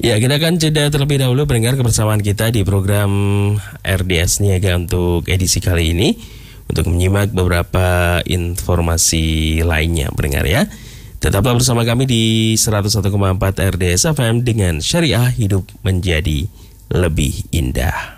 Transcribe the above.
Ya, kita akan jeda terlebih dahulu mendengar kebersamaan kita di program RDS Niaga untuk edisi kali ini, untuk menyimak beberapa informasi lainnya pendengar ya. Tetaplah bersama kami di 101,4 RDS FM dengan Syariah Hidup Menjadi Lebih Indah.